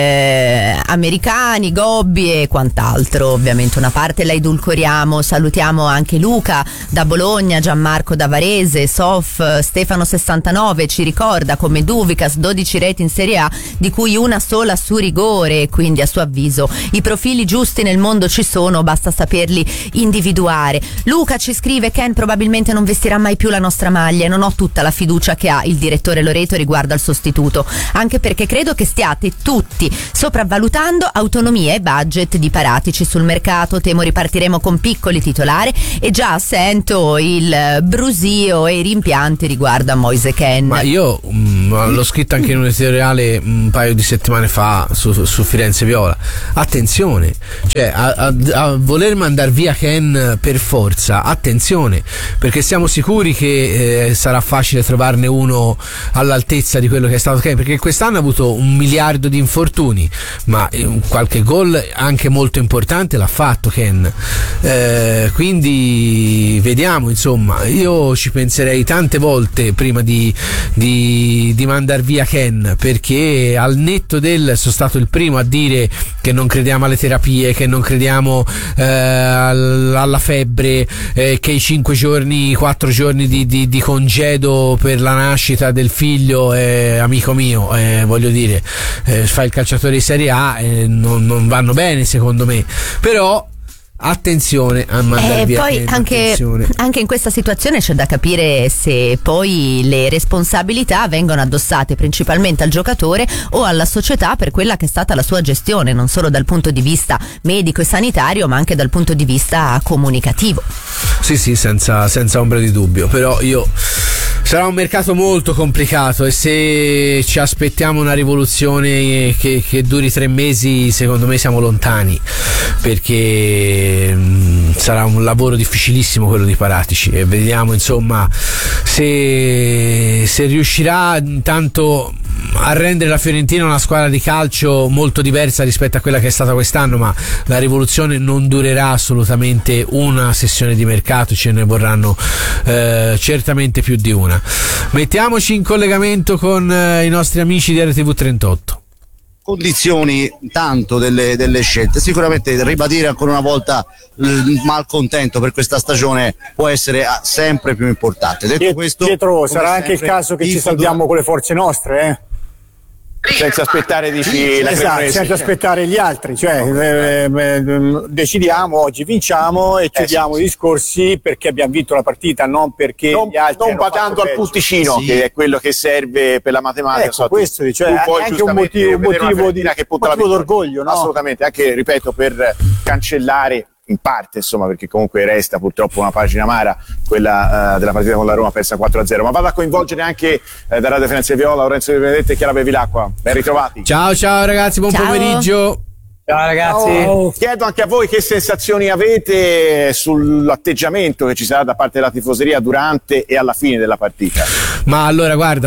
eh, americani, gobbi e quant'altro. Ovviamente una parte la edulcoriamo. Salutiamo anche Luca da Bologna, Gianmarco da Varese, Sof Stefano sessantanove ci ricorda come Duvicas, dodici reti in Serie A, di cui una sola su rigore, quindi a suo avviso i profili giusti nel mondo ci sono, basta saperli individuare. Luca ci scrive: Ken probabilmente non vestirà mai più la nostra maglia e non ho tutta la fiducia che ha il direttore Loreto riguardo al sostituto, anche perché credo che stiate tutti sopravvalutando autonomia e budget di Paratici sul mercato. Temo ripartiremo con piccoli titolari e già sento il brusio e i rimpianti riguardo a Moise Kean. Ma io mh, l'ho scritto anche in un editoriale un paio di settimane fa su, su Firenze Viola. Attenzione, cioè a, a, a voler mandare via Kean per forza, attenzione, perché siamo sicuri che eh, sarà facile trovarne uno all'altezza di quello che è stato Kean, perché quest'anno ha avuto un miliardo di infortuni, ma eh, qualche gol anche molto importante l'ha fatto Kean, eh, quindi vediamo, insomma. Io ci penserei tante volte prima di, di, di mandar via Kean, perché al netto del sono stato il primo a dire che non crediamo alle terapie, che non crediamo eh, alla febbre, eh, che i cinque giorni, quattro giorni di, di, di congedo per la nascita del figlio, eh, amico mio, eh, voglio dire, eh, fai il calciatore di Serie A, eh, non, non vanno bene secondo me, però attenzione a mandare eh, via poi Kean, anche, anche in questa situazione c'è da capire se poi le responsabilità vengono addossate principalmente al giocatore o alla società per quella che è stata la sua gestione, non solo dal punto di vista medico e sanitario ma anche dal punto di vista comunicativo. Sì sì, senza, senza ombra di dubbio, però io sarà un mercato molto complicato e se ci aspettiamo una rivoluzione che, che duri tre mesi, secondo me siamo lontani, perché mh, sarà un lavoro difficilissimo quello di Paratici e vediamo insomma se, se riuscirà intanto a rendere la Fiorentina una squadra di calcio molto diversa rispetto a quella che è stata quest'anno, ma la rivoluzione non durerà assolutamente una sessione di mercato, ce ne vorranno eh, certamente più di una. Mettiamoci in collegamento con eh, i nostri amici di R T V trentotto. Condizioni tanto delle, delle scelte, sicuramente ribadire ancora una volta il malcontento per questa stagione può essere sempre più importante. Detto Pietro, questo, Pietro sarà anche il caso che ci salviamo con le forze nostre, eh? senza aspettare dici, la esatto, senza aspettare gli altri, cioè eh, eh, decidiamo oggi, vinciamo e chiudiamo eh, sì, i discorsi perché abbiamo vinto la partita, non perché non, gli altri non badando al punticino, sì, che è quello che serve per la matematica. Ecco, so, questo, cioè, è anche un motivo, motivo, di, che motivo d'orgoglio, no? Assolutamente, anche ripeto per cancellare in parte, insomma, perché comunque resta purtroppo una pagina amara quella uh, della partita con la Roma persa quattro a zero, ma vado a coinvolgere anche uh, da Radio Firenze Viola Lorenzo Di Benedetto e Chiara Bevilacqua. Ben ritrovati. Ciao ciao ragazzi, buon ciao. pomeriggio. Ciao ragazzi. Ciao. Chiedo anche a voi che sensazioni avete sull'atteggiamento che ci sarà da parte della tifoseria durante e alla fine della partita. Ma allora guarda,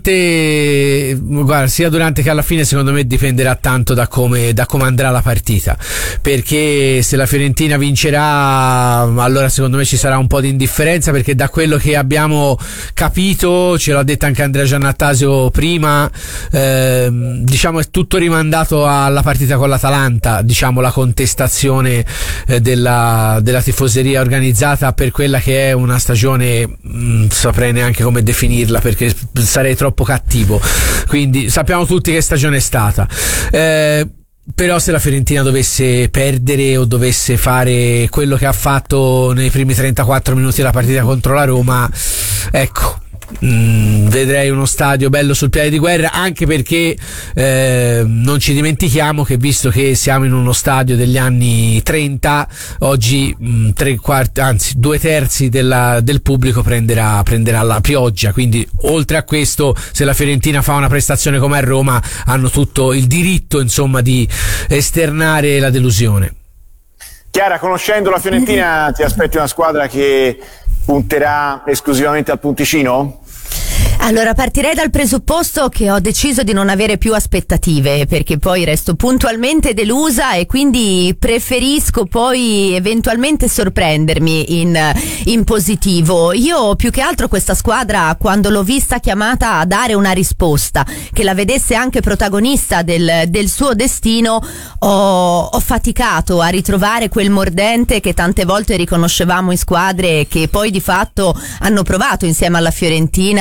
durante guarda, sia durante che alla fine secondo me dipenderà tanto da come, da come andrà la partita, perché se la Fiorentina vincerà allora secondo me ci sarà un po' di indifferenza, perché da quello che abbiamo capito, ce l'ha detto anche Andrea Giannattasio prima, eh, diciamo è tutto rimandato alla partita con l'Atalanta, diciamo la contestazione eh, della, della tifoseria organizzata per quella che è una stagione, mh, saprei neanche come definirla perché sarei troppo cattivo, quindi sappiamo tutti che stagione è stata, eh, però se la Fiorentina dovesse perdere o dovesse fare quello che ha fatto nei primi trentaquattro minuti della partita contro la Roma, ecco, Mm, vedrei uno stadio bello sul piede di guerra, anche perché eh, non ci dimentichiamo che visto che siamo in uno stadio degli anni trenta, oggi mh, tre quarti, anzi due terzi della, del pubblico prenderà, prenderà la pioggia, quindi oltre a questo se la Fiorentina fa una prestazione come a Roma hanno tutto il diritto insomma di esternare la delusione. Chiara, conoscendo la Fiorentina ti aspetti una squadra che punterà esclusivamente al punticino? Allora partirei dal presupposto che ho deciso di non avere più aspettative, perché poi resto puntualmente delusa e quindi preferisco poi eventualmente sorprendermi in, in positivo. Io più che altro questa squadra, quando l'ho vista chiamata a dare una risposta che la vedesse anche protagonista del, del suo destino, ho, ho faticato a ritrovare quel mordente che tante volte riconoscevamo in squadre che poi di fatto hanno provato insieme alla Fiorentina a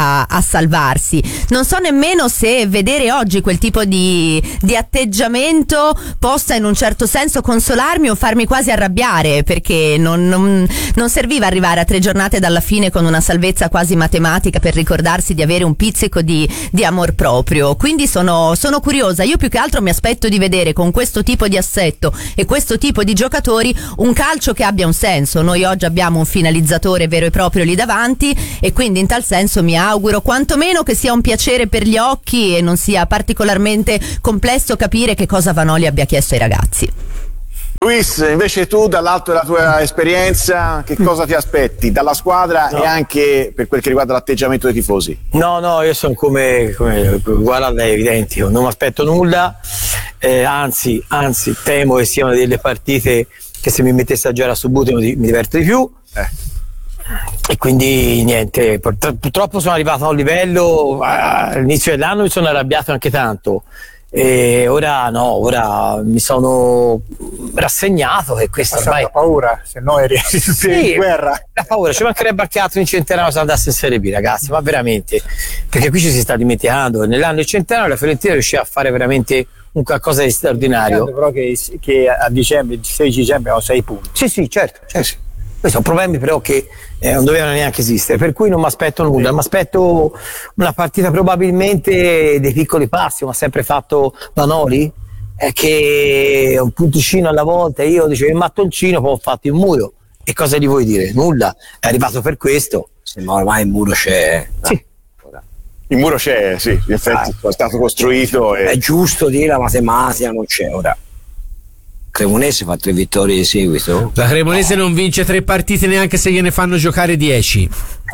a, a salvarsi. Non so nemmeno se vedere oggi quel tipo di, di atteggiamento possa in un certo senso consolarmi o farmi quasi arrabbiare, perché non, non, non serviva arrivare a tre giornate dalla fine con una salvezza quasi matematica per ricordarsi di avere un pizzico di, di amor proprio. Quindi sono, sono curiosa. Io più che altro mi aspetto di vedere con questo tipo di assetto e questo tipo di giocatori un calcio che abbia un senso. Noi oggi abbiamo un finalizzatore vero e proprio lì davanti, e quindi in tal senso mi auguro quantomeno che sia un piacere per gli occhi e non sia particolarmente complesso capire che cosa Vanoli abbia chiesto ai ragazzi. Luis, invece tu dall'alto della tua esperienza che cosa ti aspetti dalla squadra no. e anche per quel che riguarda l'atteggiamento dei tifosi? No, no, io sono come, come uguale a lei, evidente, io non mi aspetto nulla, eh, anzi, anzi temo che siano delle partite che se mi mettesse a giocare a subito mi diverto di più. Eh. E quindi niente, purtroppo sono arrivato a un livello, all'inizio dell'anno mi sono arrabbiato anche tanto, e ora no, ora mi sono rassegnato che questa ormai... la paura, se no eri sì, in guerra. La paura, ci mancherebbe al cazzo in centenario se andasse in Serie B, ragazzi, ma veramente, perché qui ci si sta dimenticando, nell'anno del centenario la Fiorentina riusciva a fare veramente un qualcosa di straordinario. Però che, che a dicembre, il sedici dicembre ho sei punti. Sì, sì, certo, certo. Sì. Questi sono problemi però che eh, non dovevano neanche esistere, per cui non mi aspetto nulla, mi aspetto una partita probabilmente dei piccoli passi, come ha sempre fatto Vanoli, eh, che un punticino alla volta, io dicevo il mattoncino, poi ho fatto il muro, e cosa gli vuoi dire? Nulla, è arrivato per questo. Se no ormai il muro c'è. Sì. Il muro c'è, sì, in effetti ah, è stato costruito. E... È giusto dire la matematica non c'è ora. Cremonese fa tre vittorie di seguito. La Cremonese no. non vince tre partite neanche se gliene fanno giocare dieci.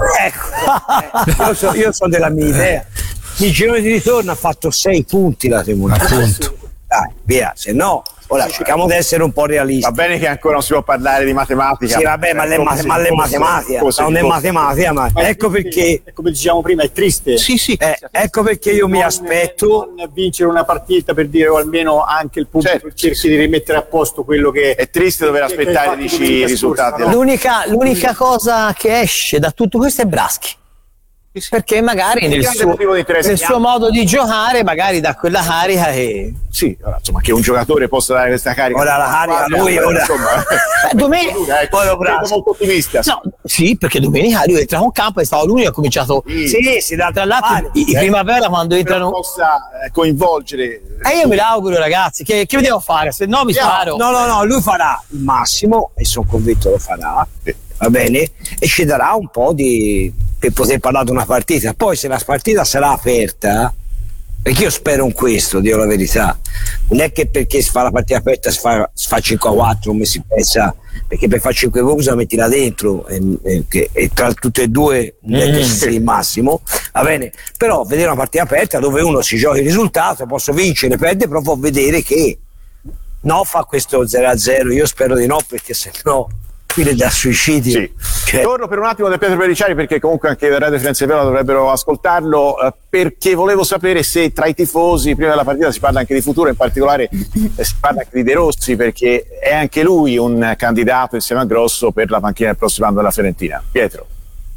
Ecco, io, so, io so della mia idea. Il girone di ritorno ha fatto sei punti la Cremonese. Appunto. Dai, via, se no, ora cerchiamo di essere un po' realisti. Va bene che ancora non si può parlare di matematica. Sì, vabbè, ma le ma ma matematica, non è matematica, ma ecco perché, come dicevamo prima, è triste. Sì, sì, eh, ecco perché io mi aspetto non vincere una partita, per dire, o almeno anche il pubblico certo. cerchi di rimettere a posto quello che è triste dover aspettare dieci i risultati. No? L'unica, l'unica cosa che esce da tutto questo è Braschi. Perché magari nel suo, nel suo modo di giocare magari dà quella carica che sì, ora, insomma, che un giocatore possa dare questa carica. Ora la carica lui ora insomma eh, domenica eh, poi lo molto ottimista. No, sì, perché domenica lui entra in campo e stava lui e ha cominciato sì, sì, sì da tra l'altro i, i eh, primavera quando entrano possa eh, coinvolgere e eh, io me l'auguro ragazzi, che, che devo fare? Se no mi no, sparo. No, no, no, lui farà il massimo e sono convinto lo farà. Sì. Va bene? E ci darà un po' di per poter parlare di una partita. Poi se la partita sarà aperta, perché io spero in questo, Dio la verità, non è che perché si fa la partita aperta si fa, si fa cinque a quattro come si pensa, perché per fare cinque gol bisogna metterla dentro e, e, e tra tutte e due non è che sia il massimo, va bene? Però vedere una partita aperta dove uno si gioca il risultato, posso vincere, perdere, però può vedere che no fa questo zero a zero, io spero di no, perché se no da suicidio. Sì. Cioè... Torno per un attimo da Pietro Periciari, perché comunque anche le radio Firenze Viola dovrebbero ascoltarlo, eh, perché volevo sapere se tra i tifosi prima della partita si parla anche di futuro, in particolare eh, si parla anche di De Rossi, perché è anche lui un candidato insieme a Grosso per la panchina del prossimo anno della Fiorentina. Pietro.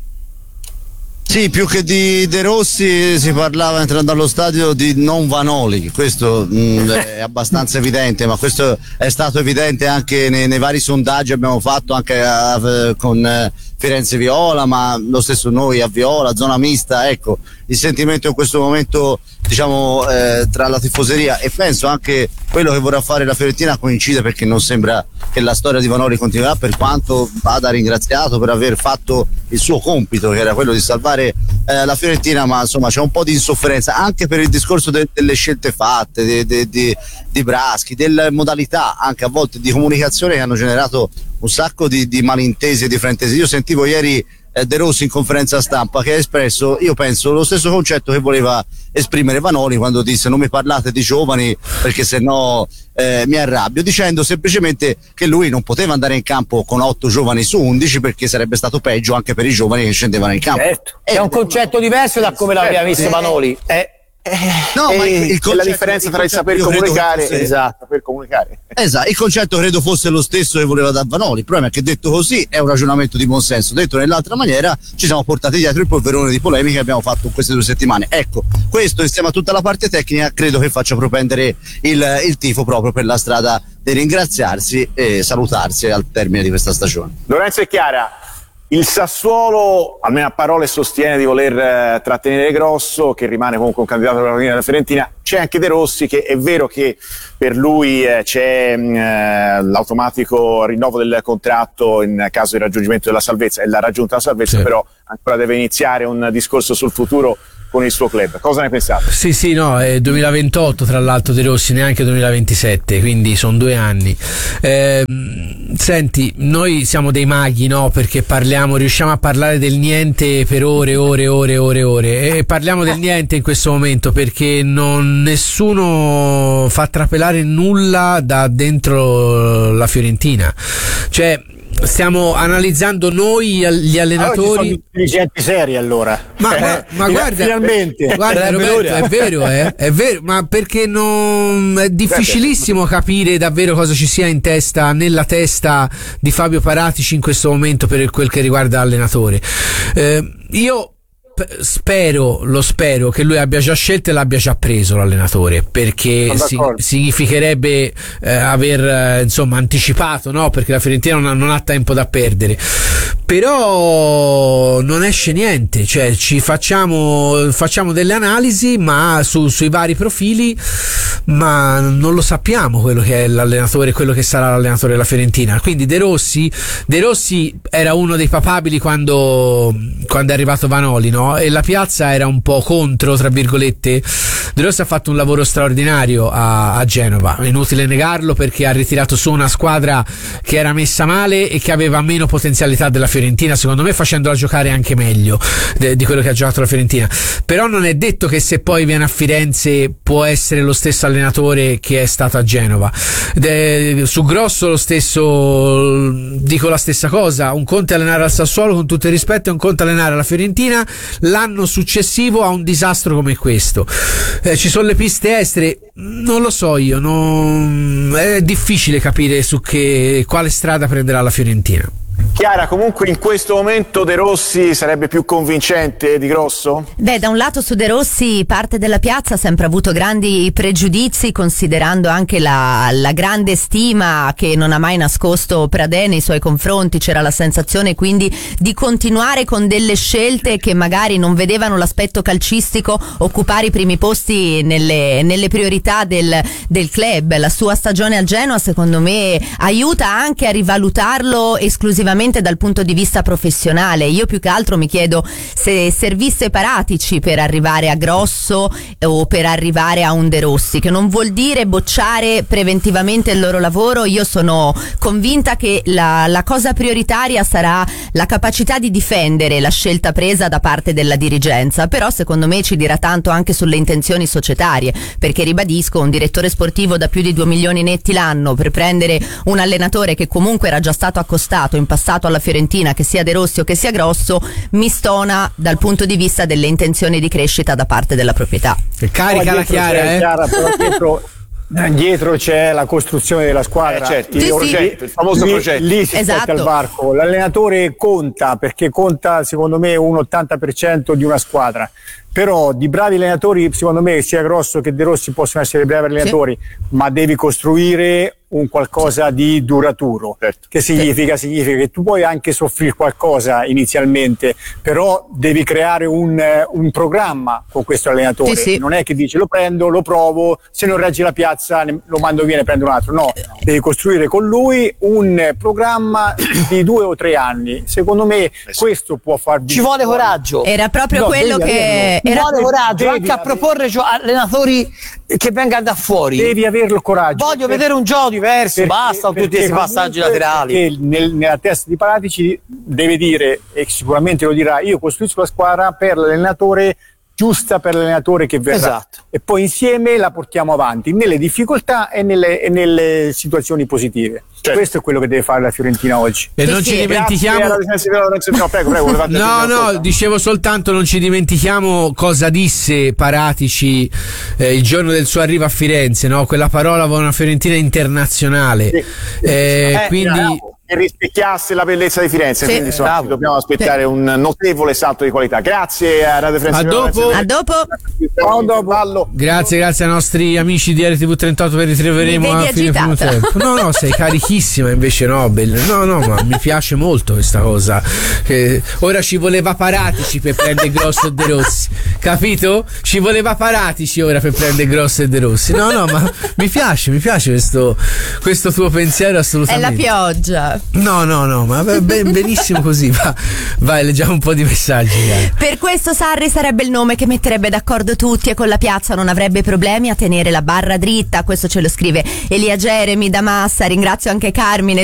Sì, più che di De Rossi si parlava entrando allo stadio di non Vanoli, questo mh, è abbastanza evidente, ma questo è stato evidente anche nei, nei vari sondaggi che abbiamo fatto anche a, con eh, Firenze Viola, ma lo stesso noi a Viola, zona mista, ecco, il sentimento in questo momento diciamo eh, tra la tifoseria, e penso anche quello che vorrà fare la Fiorentina coincide, perché non sembra che la storia di Vanoli continuerà, per quanto vada ringraziato per aver fatto il suo compito, che era quello di salvare eh, la Fiorentina, ma insomma c'è un po' di insofferenza anche per il discorso de- delle scelte fatte de- de- de- di Braschi, delle modalità anche a volte di comunicazione che hanno generato un sacco di, di malintesi e di fraintesi. Io sentivo ieri eh, De Rossi in conferenza stampa che ha espresso, io penso, lo stesso concetto che voleva esprimere Vanoli quando disse non mi parlate di giovani perché sennò eh, mi arrabbio, dicendo semplicemente che lui non poteva andare in campo con otto giovani su undici perché sarebbe stato peggio anche per i giovani che scendevano in campo. Certo. È un concetto diverso da come l'aveva visto Vanoli. Eh. No, ma il, il la differenza tra il saper comunicare e esatto. saper comunicare. Esatto, il concetto credo fosse lo stesso che voleva da Vanoli. Il problema è che detto così è un ragionamento di buonsenso, detto nell'altra maniera ci siamo portati dietro il polverone di polemiche che abbiamo fatto in queste due settimane. Ecco, questo insieme a tutta la parte tecnica credo che faccia propendere il, il tifo proprio per la strada di ringraziarsi e salutarsi al termine di questa stagione. Lorenzo e Chiara, il Sassuolo, almeno a parole, sostiene di voler eh, trattenere Grosso, che rimane comunque un candidato alla della Fiorentina. C'è anche De Rossi, che è vero che per lui eh, c'è eh, l'automatico rinnovo del contratto in caso di raggiungimento della salvezza, e l'ha raggiunta la salvezza, sì. Però ancora deve iniziare un discorso sul futuro con il suo club. Cosa ne pensate? Sì, sì, no, è duemilaventotto tra l'altro De Rossi, neanche duemilaventisette, quindi sono due anni. Eh, senti, noi siamo dei maghi, no? Perché parliamo, riusciamo a parlare del niente per ore, ore, ore, ore, ore. E parliamo del niente in questo momento perché non, nessuno fa trapelare nulla da dentro la Fiorentina. Cioè, stiamo analizzando noi gli allenatori. Allora ci sono dirigenti seri, allora. Ma, eh, ma, ma guarda, finalmente. Guarda Roberto, è vero, eh? È vero, ma perché non è difficilissimo capire davvero cosa ci sia in testa, nella testa di Fabio Paratici in questo momento per quel che riguarda l'allenatore. Eh, io spero, lo spero che lui abbia già scelto e l'abbia già preso l'allenatore, perché si, significherebbe eh, aver eh, insomma anticipato, no? Perché la Fiorentina non ha, non ha tempo da perdere. Però non esce niente, cioè ci facciamo facciamo delle analisi ma su, sui vari profili, ma non lo sappiamo quello che è l'allenatore, quello che sarà l'allenatore della Fiorentina. Quindi De Rossi De Rossi era uno dei papabili quando, quando è arrivato Vanoli, no? E la piazza era un po' contro, tra virgolette. De Rossi ha fatto un lavoro straordinario a, a Genova, è inutile negarlo, perché ha ritirato su una squadra che era messa male e che aveva meno potenzialità della Fiorentina, secondo me, facendola giocare anche meglio de, di quello che ha giocato la Fiorentina. Però non è detto che se poi viene a Firenze può essere lo stesso allenatore che è stato a Genova. De, su Grosso lo stesso, dico la stessa cosa. Un conto è allenare al Sassuolo, con tutto il rispetto, e un conto è allenare alla Fiorentina l'anno successivo a un disastro come questo. Eh, ci sono le piste estere, non lo so io, non... è difficile capire su che quale strada prenderà la Fiorentina. Chiara, comunque in questo momento De Rossi sarebbe più convincente di Grosso? Beh, da un lato su De Rossi parte della piazza ha sempre avuto grandi pregiudizi, considerando anche la, la grande stima che non ha mai nascosto Pradè nei suoi confronti. C'era la sensazione quindi di continuare con delle scelte che magari non vedevano l'aspetto calcistico occupare i primi posti nelle, nelle priorità del, del club. La sua stagione al Genoa secondo me aiuta anche a rivalutarlo esclusivamente dal punto di vista professionale. Io più che altro mi chiedo se servisse Paratici per arrivare a Grosso o per arrivare a un De Rossi, che non vuol dire bocciare preventivamente il loro lavoro. Io sono convinta che la, la cosa prioritaria sarà la capacità di difendere la scelta presa da parte della dirigenza, però secondo me ci dirà tanto anche sulle intenzioni societarie, perché ribadisco, un direttore sportivo da più di due milioni netti l'anno per prendere un allenatore che comunque era già stato accostato in passato alla Fiorentina, che sia De Rossi o che sia Grosso, mi stona dal punto di vista delle intenzioni di crescita da parte della proprietà. E carica la Chiara, eh? Chiara, però dietro, dietro c'è la costruzione della squadra, eh, certo, il, il, progetto, il famoso lì, progetto. Lì si esatto. spetta il varco. L'allenatore conta, perché conta secondo me un ottanta per cento di una squadra. Però di bravi allenatori, secondo me sia Grosso che De Rossi possono essere bravi allenatori, sì. Ma devi costruire un qualcosa di duraturo. Certo. Che significa? Sì. Significa che tu puoi anche soffrire qualcosa inizialmente, però devi creare un, un programma con questo allenatore. Sì, sì. Non è che dici lo prendo, lo provo, se non reggi la piazza lo mando via e prendo un altro. No, devi costruire con lui un programma di due o tre anni. Secondo me questo può farvi... Ci vuole coraggio. Era proprio no, quello che... Ci Era... vuole coraggio devi anche a proporre gio- allenatori che vengano da fuori. Devi averlo il coraggio. Voglio per, vedere un gioco diverso, perché, basta con tutti questi passaggi laterali. Perché nel, nella testa di Paratici deve dire, e sicuramente lo dirà, io costruisco la squadra per l'allenatore giusta per l'allenatore che verrà. Esatto. E poi insieme la portiamo avanti nelle difficoltà e nelle, e nelle situazioni positive. Certo. Questo è quello che deve fare la Fiorentina oggi. E non ci dimentichiamo. No, prego, prego, no, no, dicevo soltanto non ci dimentichiamo cosa disse Paratici eh, il giorno del suo arrivo a Firenze, no? Quella parola con una Fiorentina internazionale. Sì. Eh, eh, quindi no. Che rispecchiasse la bellezza di Firenze, sì. Quindi insomma, dobbiamo aspettare un notevole salto di qualità. Grazie a Radio Firenze. A dopo. A dopo. A dopo. Grazie, grazie ai nostri amici di R T V trentotto, per ritroveremo a fine primo tempo. No, no, sei carichissima invece Nobel. No, no, ma mi piace molto questa cosa. Eh, ora ci voleva Paratici per prendere Grosso e De Rossi. Capito? Ci voleva Paratici ora per prendere Grosso e De Rossi. No, no, ma mi piace, mi piace questo, questo tuo pensiero assolutamente. È la pioggia. No, no, no, ma ben, benissimo così. Va, vai, leggiamo un po' di messaggi. Dai. Per questo Sarri sarebbe il nome che metterebbe d'accordo tutti e con la piazza non avrebbe problemi a tenere la barra dritta. Questo ce lo scrive Elia Jeremy da Massa. Ringrazio anche Carmine.